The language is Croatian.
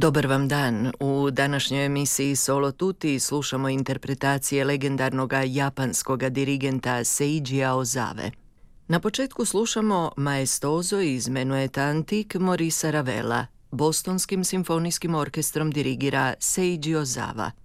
Dobar vam dan. U današnjoj emisiji Solo Tutti slušamo interpretacije legendarnog japanskog dirigenta Seijija Ozawe. Na početku slušamo Maestoso iz Menueta Antique Maurice Ravela. Bostonskim simfonijskim orkestrom dirigira Seiji Ozawa.